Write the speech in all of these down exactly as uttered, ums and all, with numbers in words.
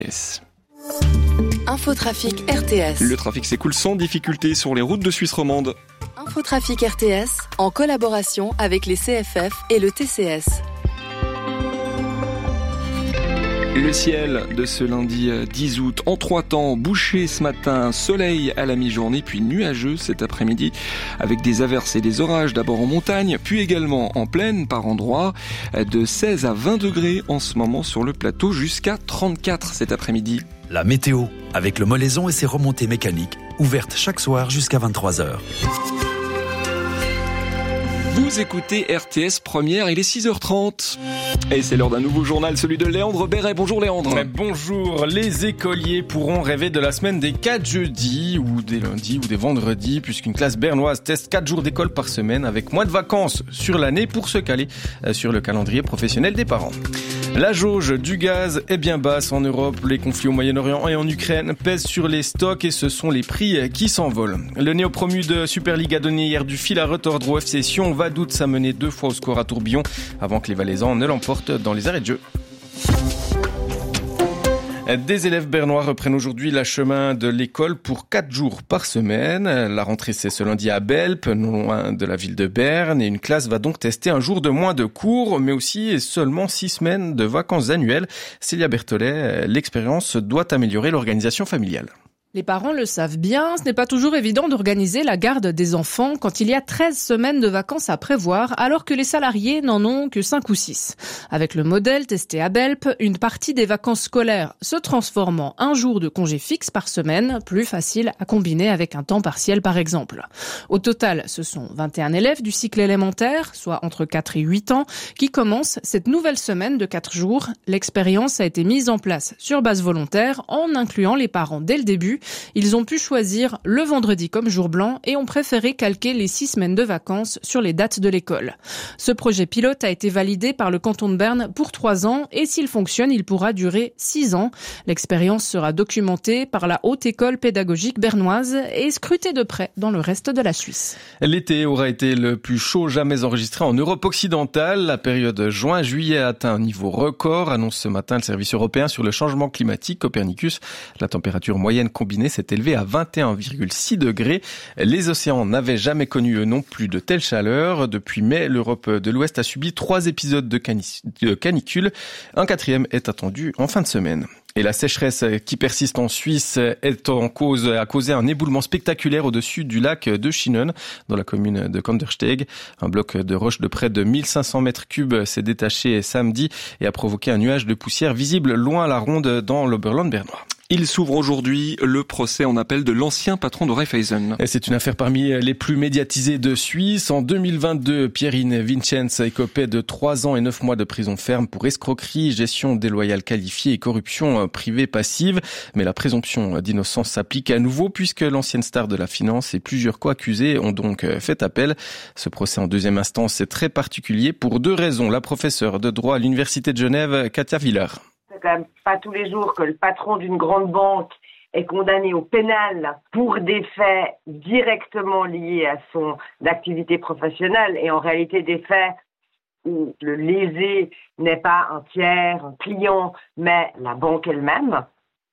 S. Infotrafic R T S. Le trafic s'écoule sans difficulté sur les routes de Suisse romande. Infotrafic R T S, en collaboration avec les C F F et le T C S. Le ciel de ce lundi dix août en trois temps, bouché ce matin, soleil à la mi-journée, puis nuageux cet après-midi, avec des averses et des orages d'abord en montagne, puis également en plaine par endroits, de seize à vingt degrés en ce moment sur le plateau, jusqu'à trente-quatre cet après-midi. La météo, avec le Molaison et ses remontées mécaniques, ouvertes chaque soir jusqu'à vingt-trois heures. Vous écoutez R T S Première, il est six heures trente. Et c'est l'heure d'un nouveau journal, celui de Léandre Béret. Bonjour Léandre. Mais bonjour, les écoliers pourront rêver de la semaine des quatre jeudis ou des lundis ou des vendredis, puisqu'une classe bernoise teste quatre jours d'école par semaine avec moins de vacances sur l'année pour se caler sur le calendrier professionnel des parents. La jauge du gaz est bien basse en Europe. Les conflits au Moyen-Orient et en Ukraine pèsent sur les stocks et ce sont les prix qui s'envolent. Le néo-promu de Super League a donné hier du fil à retordre au F C Sion. Vaduz a mené deux fois au score à tourbillon avant que les Valaisans ne l'emportent dans les arrêts de jeu. Des élèves bernois reprennent aujourd'hui le chemin de l'école pour quatre jours par semaine. La rentrée, c'est ce lundi à Belp, non loin de la ville de Berne. Et une classe va donc tester un jour de moins de cours, mais aussi seulement six semaines de vacances annuelles. Célia Berthollet, l'expérience doit améliorer l'organisation familiale. Les parents le savent bien, ce n'est pas toujours évident d'organiser la garde des enfants quand il y a treize semaines de vacances à prévoir, alors que les salariés n'en ont que cinq ou six. Avec le modèle testé à Belp, une partie des vacances scolaires se transforme en un jour de congé fixe par semaine, plus facile à combiner avec un temps partiel par exemple. Au total, ce sont vingt et un élèves du cycle élémentaire, soit entre quatre et huit ans, qui commencent cette nouvelle semaine de quatre jours. L'expérience a été mise en place sur base volontaire en incluant les parents dès le début. Ils ont pu choisir le vendredi comme jour blanc et ont préféré calquer les six semaines de vacances sur les dates de l'école. Ce projet pilote a été validé par le canton de Berne pour trois ans et s'il fonctionne, il pourra durer six ans. L'expérience sera documentée par la Haute École pédagogique bernoise et scrutée de près dans le reste de la Suisse. L'été aura été le plus chaud jamais enregistré en Europe occidentale. La période juin-juillet a atteint un niveau record, annonce ce matin le service européen sur le changement climatique Copernicus. La température moyenne combinée s'est élevé à vingt et un virgule six degrés. Les océans n'avaient jamais connu eux non plus de telle chaleur. Depuis mai, l'Europe de l'Ouest a subi trois épisodes de, cani- de canicule. Un quatrième est attendu en fin de semaine. Et la sécheresse qui persiste en Suisse est en cause, a causé un éboulement spectaculaire au-dessus du lac de Schinnen, dans la commune de Kandersteg. Un bloc de roche de près de mille cinq cents mètres cubes s'est détaché samedi et a provoqué un nuage de poussière visible loin à la ronde dans l'Oberland bernois. Il s'ouvre aujourd'hui le procès en appel de l'ancien patron de Raiffeisen. C'est une affaire parmi les plus médiatisées de Suisse. En deux mille vingt-deux, Pierin Vincenz écopait de trois ans et neuf mois de prison ferme pour escroquerie, gestion déloyale qualifiée et corruption privée passive. Mais la présomption d'innocence s'applique à nouveau puisque l'ancienne star de la finance et plusieurs co-accusés ont donc fait appel. Ce procès en deuxième instance est très particulier pour deux raisons. La professeure de droit à l'Université de Genève, Katia Willer. C'est quand même pas tous les jours que le patron d'une grande banque est condamné au pénal pour des faits directement liés à son activité professionnelle et en réalité des faits où le lésé n'est pas un tiers, un client, mais la banque elle-même.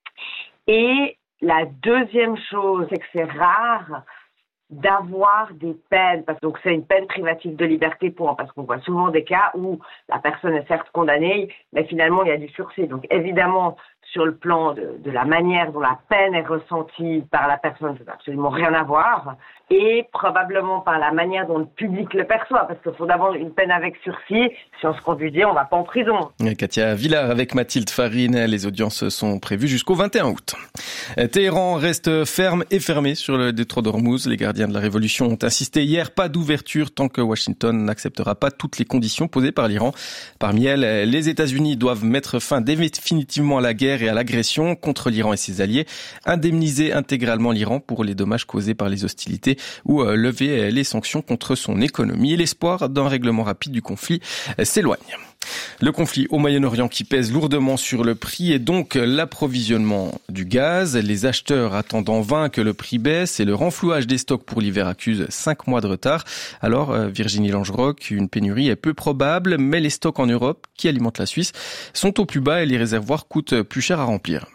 Et la deuxième chose, c'est que c'est rare d'avoir des peines, parce que donc c'est une peine privative de liberté pour, parce qu'on voit souvent des cas où la personne est certes condamnée, mais finalement il y a du sursis. Donc évidemment, sur le plan de, de la manière dont la peine est ressentie par la personne, ça n'a absolument rien à voir, et probablement par la manière dont le public le perçoit, parce qu'il faut d'abord une peine avec sursis. Si on se conduit bien, on va pas en prison. Katia Villard avec Mathilde Farine, les audiences sont prévues jusqu'au vingt et un août. Téhéran reste ferme et fermé sur le détroit d'Ormuz. Les gardiens de la révolution ont insisté hier, pas d'ouverture tant que Washington n'acceptera pas toutes les conditions posées par l'Iran. Parmi elles, les États-Unis doivent mettre fin définitivement à la guerre et à l'agression contre l'Iran et ses alliés, indemniser intégralement l'Iran pour les dommages causés par les hostilités ou lever les sanctions contre son économie. Et l'espoir d'un règlement rapide du conflit s'éloigne. Le conflit au Moyen-Orient qui pèse lourdement sur le prix et donc l'approvisionnement du gaz. Les acheteurs attendent en vain que le prix baisse et le renflouage des stocks pour l'hiver accuse cinq mois de retard. Alors, Virginie Langeroc, une pénurie est peu probable, mais les stocks en Europe qui alimentent la Suisse sont au plus bas et les réservoirs coûtent plus cher à remplir.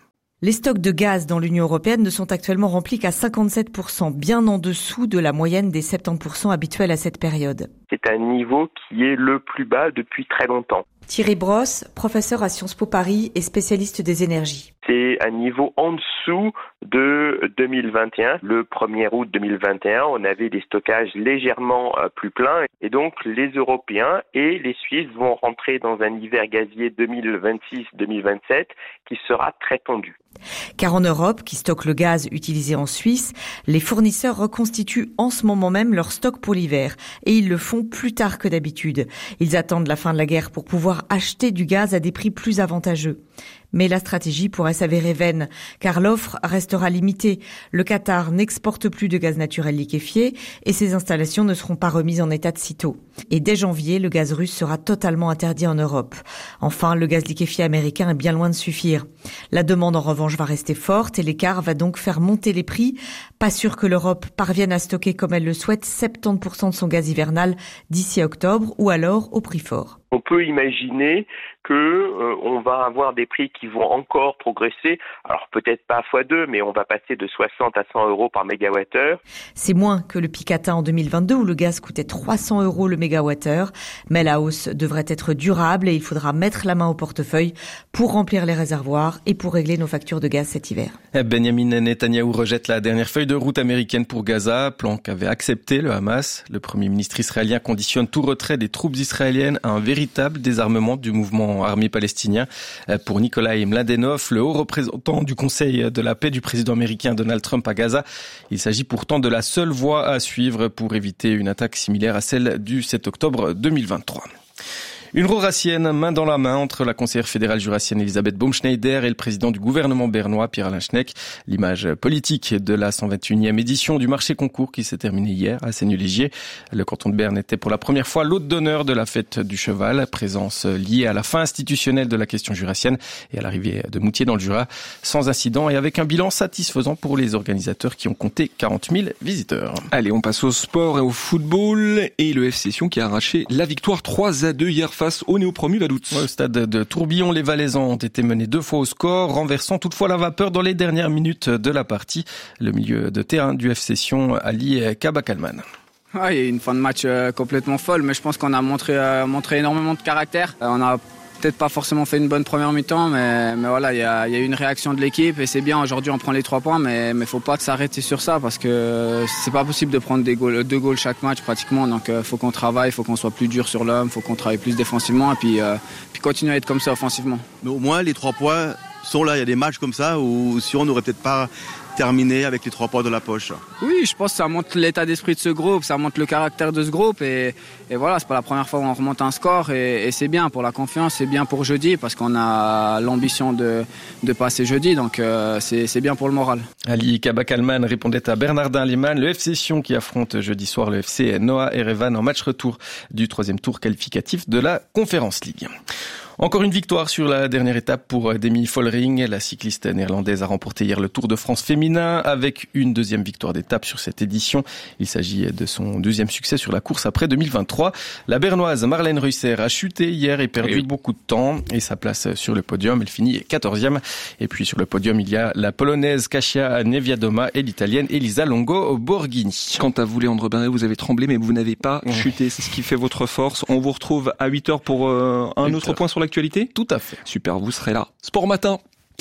Les stocks de gaz dans l'Union européenne ne sont actuellement remplis qu'à cinquante-sept pour cent, bien en dessous de la moyenne des soixante-dix pour cent habituels à cette période. C'est un niveau qui est le plus bas depuis très longtemps. Thierry Brosse, professeur à Sciences Po Paris et spécialiste des énergies. C'est un niveau en dessous de deux mille vingt et un. Le premier août deux mille vingt et un, on avait des stockages légèrement plus pleins. Et donc, les Européens et les Suisses vont rentrer dans un hiver gazier deux mille vingt-six deux mille vingt-sept qui sera très tendu. Car en Europe, qui stocke le gaz utilisé en Suisse, les fournisseurs reconstituent en ce moment même leur stock pour l'hiver. Et ils le font plus tard que d'habitude. Ils attendent la fin de la guerre pour pouvoir acheter du gaz à des prix plus avantageux. Mais la stratégie pourrait s'avérer vaine, car l'offre restera limitée. Le Qatar n'exporte plus de gaz naturel liquéfié et ses installations ne seront pas remises en état de sitôt. Et dès janvier, le gaz russe sera totalement interdit en Europe. Enfin, le gaz liquéfié américain est bien loin de suffire. La demande en revanche va rester forte et l'écart va donc faire monter les prix. Pas sûr que l'Europe parvienne à stocker comme elle le souhaite soixante-dix pour cent de son gaz hivernal d'ici à octobre ou alors au prix fort. On peut imaginer que euh, on va avoir des prix qui vont encore progresser. Alors peut-être pas fois deux, mais on va passer de soixante à cent euros par mégawattheure. C'est moins que le pic atteint en deux mille vingt-deux où le gaz coûtait trois cents euros le mégawattheure. Mais la hausse devrait être durable et il faudra mettre la main au portefeuille pour remplir les réservoirs et pour régler nos factures de gaz cet hiver. Benjamin Netanyahou rejette la dernière feuille de route américaine pour Gaza, plan qu'avait accepté le Hamas. Le Premier ministre israélien conditionne tout retrait des troupes israéliennes à un véritable désarmement du mouvement armé palestinien. Pour Nikolai Mladenov, le haut représentant du Conseil de la paix du président américain Donald Trump à Gaza, il s'agit pourtant de la seule voie à suivre pour éviter une attaque similaire à celle du sept octobre deux mille vingt-trois. Une Roracienne, main dans la main, entre la conseillère fédérale jurassienne Elisabeth Baumschneider et le président du gouvernement bernois Pierre-Alain Schneck. L'image politique de la cent vingt et unième édition du marché concours qui s'est terminée hier à Seigneuligier. Le canton de Berne était pour la première fois l'hôte d'honneur de la fête du cheval, présence liée à la fin institutionnelle de la question jurassienne et à l'arrivée de Moutier dans le Jura, sans incident et avec un bilan satisfaisant pour les organisateurs qui ont compté quarante mille visiteurs. Allez, on passe au sport et au football et le F C Sion qui a arraché la victoire trois à deux hier face au néo-promu Vaduz. Ouais, au stade de Tourbillon, les Valaisans ont été menés deux fois au score, renversant toutefois la vapeur dans les dernières minutes de la partie. Le milieu de terrain du F C Sion, Ali Kabakalman. Ouais, il y a eu une fin de match euh, complètement folle, mais je pense qu'on a montré, euh, montré énormément de caractère. Euh, on a peut-être pas forcément fait une bonne première mi-temps, mais, mais voilà, il y a, il y a eu une réaction de l'équipe et c'est bien. Aujourd'hui, on prend les trois points, mais il faut pas s'arrêter sur ça parce que c'est pas possible de prendre des goals, deux goals chaque match pratiquement. Donc, il euh, faut qu'on travaille, il faut qu'on soit plus dur sur l'homme, il faut qu'on travaille plus défensivement et puis, euh, puis continuer à être comme ça offensivement. Mais au moins, les trois points sont là. Il y a des matchs comme ça où si on n'aurait peut-être pas terminé avec les trois points de la poche. Oui, je pense que ça montre l'état d'esprit de ce groupe, ça montre le caractère de ce groupe et, et voilà, c'est pas la première fois où on remonte un score et, et c'est bien pour la confiance, c'est bien pour jeudi parce qu'on a l'ambition de, de passer jeudi, donc euh, c'est, c'est bien pour le moral. Ali Kabakalman répondait à Bernardin Lehmann, le F C Sion qui affronte jeudi soir le F C Noah Erevan en match retour du troisième tour qualificatif de la Conference League. Encore une victoire sur la dernière étape pour Demi Vollering. La cycliste néerlandaise a remporté hier le Tour de France féminin avec une deuxième victoire d'étape sur cette édition. Il s'agit de son deuxième succès sur la course après deux mille vingt-trois. La Bernoise Marlène Reusser a chuté hier et perdu oui. beaucoup de temps et sa place sur le podium. Elle finit quatorzième. Et puis sur le podium, il y a la Polonaise Kasia Niewiadoma et l'Italienne Elisa Longo Borghini. Quant à vous, Léandre Barré, vous avez tremblé mais vous n'avez pas chuté. C'est ce qui fait votre force. On vous retrouve à huit heures pour euh, un autre heures. point sur l'actualité. Tout à fait. Super, vous serez là. Sport Matin.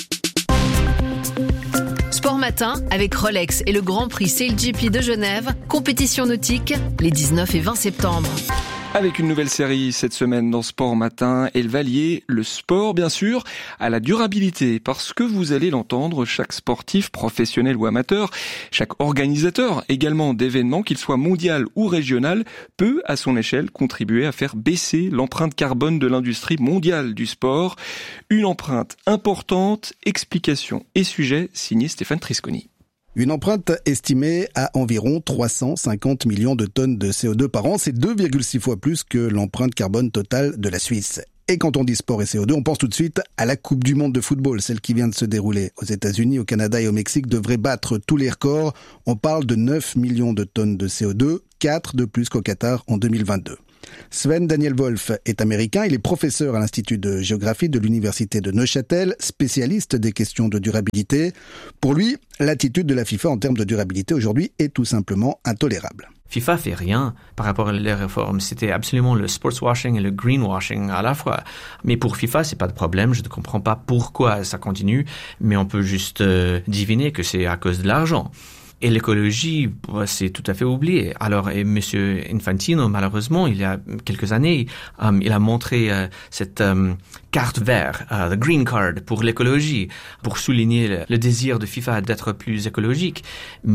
Sport Matin avec Rolex et le Grand Prix SailGP de Genève, compétition nautique les dix-neuf et vingt septembre. Avec une nouvelle série cette semaine dans Sport Matin, elle va lier le sport, bien sûr, à la durabilité. Parce que vous allez l'entendre, chaque sportif, professionnel ou amateur, chaque organisateur également d'événements, qu'il soit mondial ou régional, peut, à son échelle, contribuer à faire baisser l'empreinte carbone de l'industrie mondiale du sport. Une empreinte importante, explication et sujet, signé Stéphane Trisconi. Une empreinte estimée à environ trois cent cinquante millions de tonnes de C O deux par an, c'est deux virgule six fois plus que l'empreinte carbone totale de la Suisse. Et quand on dit sport et C O deux, on pense tout de suite à la Coupe du Monde de football, celle qui vient de se dérouler aux États-Unis, au Canada et au Mexique, devrait battre tous les records. On parle de neuf millions de tonnes de C O deux, quatre de plus qu'au Qatar en deux mille vingt-deux. Sven Daniel Wolf est américain, il est professeur à l'Institut de géographie de l'Université de Neuchâtel, spécialiste des questions de durabilité. Pour lui, l'attitude de la FIFA en termes de durabilité aujourd'hui est tout simplement intolérable. FIFA fait rien par rapport à les réformes. C'était absolument le sportswashing et le greenwashing à la fois. Mais pour FIFA, c'est pas de problème. Je ne comprends pas pourquoi ça continue, mais on peut juste euh, deviner que c'est à cause de l'argent. Et l'écologie, c'est tout à fait oublié. Alors, et Monsieur Infantino, malheureusement, il y a quelques années, um, il a montré euh, cette um, carte verte, uh, the green card pour l'écologie, pour souligner le, le désir de FIFA d'être plus écologique.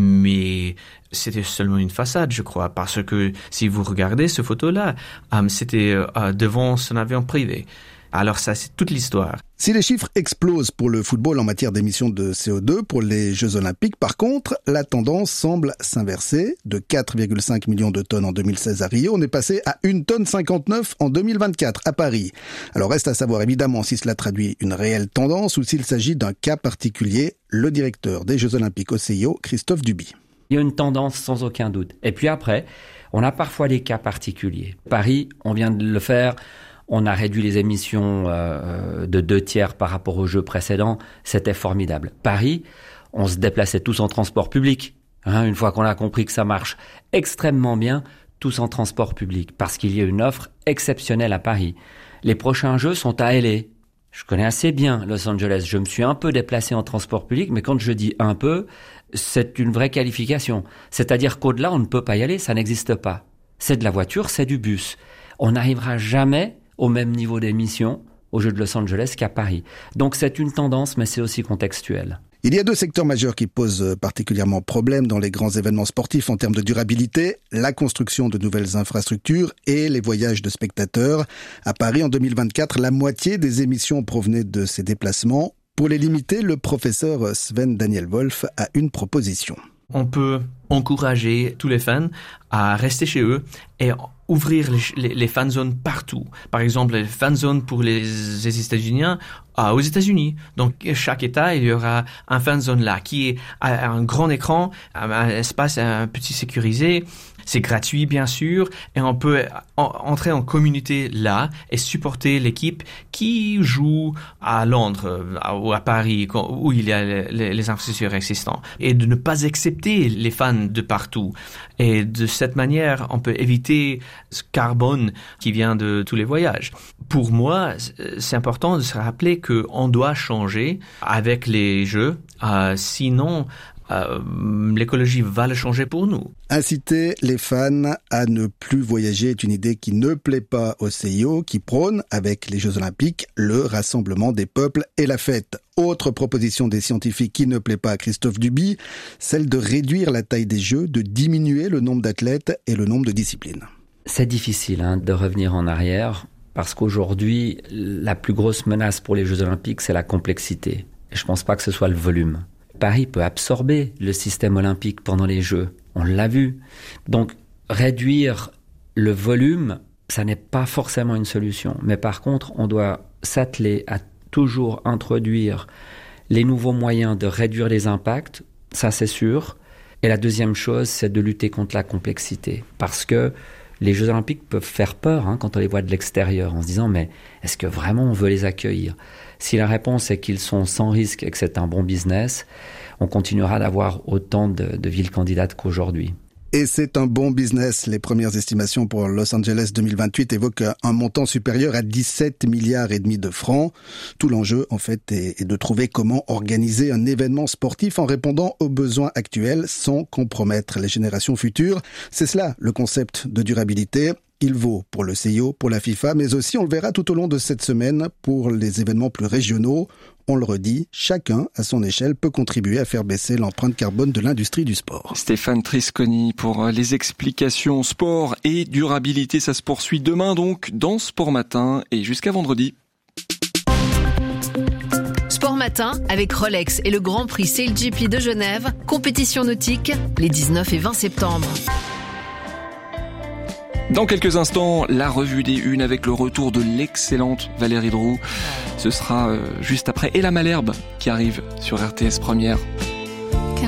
Mais c'était seulement une façade, je crois, parce que si vous regardez ce photo-là, um, c'était uh, devant son avion privé. Alors ça, c'est toute l'histoire. Si les chiffres explosent pour le football en matière d'émissions de C O deux pour les Jeux Olympiques, par contre, la tendance semble s'inverser. De quatre virgule cinq millions de tonnes en deux mille seize à Rio, on est passé à une tonne cinquante-neuf en deux mille vingt-quatre à Paris. Alors reste à savoir évidemment si cela traduit une réelle tendance ou s'il s'agit d'un cas particulier. Le directeur des Jeux Olympiques au C I O, Christophe Duby. Il y a une tendance sans aucun doute. Et puis après, on a parfois des cas particuliers. Paris, on vient de le faire. On a réduit les émissions euh, de deux tiers par rapport aux Jeux précédents. C'était formidable. Paris, on se déplaçait tous en transport public. Hein, une fois qu'on a compris que ça marche extrêmement bien, tous en transport public. Parce qu'il y a une offre exceptionnelle à Paris. Les prochains Jeux sont à L A. Je connais assez bien Los Angeles. Je me suis un peu déplacé en transport public, mais quand je dis un peu, c'est une vraie qualification. C'est-à-dire qu'au-delà, on ne peut pas y aller, ça n'existe pas. C'est de la voiture, c'est du bus. On n'arrivera jamais au même niveau d'émission aux Jeux de Los Angeles qu'à Paris. Donc c'est une tendance, mais c'est aussi contextuel. Il y a deux secteurs majeurs qui posent particulièrement problème dans les grands événements sportifs en termes de durabilité, la construction de nouvelles infrastructures et les voyages de spectateurs. À Paris, en deux mille vingt-quatre, la moitié des émissions provenaient de ces déplacements. Pour les limiter, le professeur Sven Daniel Wolf a une proposition. On peut encourager tous les fans à rester chez eux et ouvrir les, les, les fan zones partout. Par exemple, les fan zones pour les, les États-Unis euh, aux États-Unis. Donc, chaque État, il y aura un fan zone là qui est un grand écran, un espace un petit sécurisé. C'est gratuit, bien sûr, et on peut en, entrer en communauté là et supporter l'équipe qui joue à Londres ou à Paris, où il y a les, les infrastructures existantes. Et de ne pas accepter les fans de partout. Et de cette manière, on peut éviter ce carbone qui vient de tous les voyages. Pour moi, c'est important de se rappeler qu'on doit changer avec les jeux, euh, sinon Euh, l'écologie va le changer pour nous. Inciter les fans à ne plus voyager est une idée qui ne plaît pas au C I O, qui prône, avec les Jeux Olympiques, le rassemblement des peuples et la fête. Autre proposition des scientifiques qui ne plaît pas à Christophe Duby, celle de réduire la taille des Jeux, de diminuer le nombre d'athlètes et le nombre de disciplines. C'est difficile hein, de revenir en arrière, parce qu'aujourd'hui, la plus grosse menace pour les Jeux Olympiques, c'est la complexité. Et je ne pense pas que ce soit le volume. Paris peut absorber le système olympique pendant les Jeux. On l'a vu. Donc, réduire le volume, ça n'est pas forcément une solution. Mais par contre, on doit s'atteler à toujours introduire les nouveaux moyens de réduire les impacts. Ça, c'est sûr. Et la deuxième chose, c'est de lutter contre la complexité. Parce que les Jeux Olympiques peuvent faire peur hein, quand on les voit de l'extérieur, en se disant « mais est-ce que vraiment on veut les accueillir ?» Si la réponse est qu'ils sont sans risque et que c'est un bon business, on continuera d'avoir autant de, de villes candidates qu'aujourd'hui. Et c'est un bon business. Les premières estimations pour Los Angeles deux mille vingt-huit évoquent un montant supérieur à dix-sept milliards et demi de francs. Tout l'enjeu, en fait, est de trouver comment organiser un événement sportif en répondant aux besoins actuels sans compromettre les générations futures. C'est cela, le concept de durabilité. Il vaut pour le C I O, pour la FIFA, mais aussi, on le verra tout au long de cette semaine, pour les événements plus régionaux. On le redit, chacun, à son échelle, peut contribuer à faire baisser l'empreinte carbone de l'industrie du sport. Stéphane Trisconi pour les explications sport et durabilité. Ça se poursuit demain donc dans Sport Matin et jusqu'à vendredi. Sport Matin avec Rolex et le Grand Prix C L G P de Genève, compétition nautique les dix-neuf et vingt septembre. Dans quelques instants, la revue des Unes avec le retour de l'excellente Valérie Droux. Ce sera juste après Ella Malherbe qui arrive sur R T S Première.